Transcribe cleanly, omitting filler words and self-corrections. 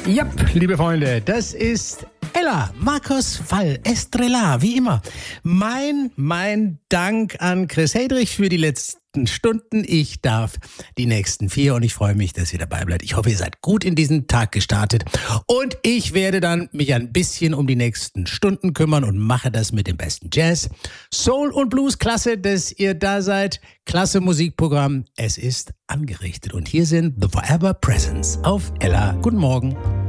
Ja, liebe Freunde, das ist Ella, Markus Fall, Estrella, wie immer. Mein Dank an Chris Hedrich für die letzten Stunden. Ich darf die nächsten 4 und ich freue mich, dass ihr dabei bleibt. Ich hoffe, ihr seid gut in diesen Tag gestartet. Und ich werde dann mich ein bisschen um die nächsten Stunden kümmern und mache das mit dem besten Jazz, Soul und Blues. Klasse, dass ihr da seid. Klasse Musikprogramm. Es ist angerichtet. Und hier sind The Forever Presents auf Ella. Guten Morgen.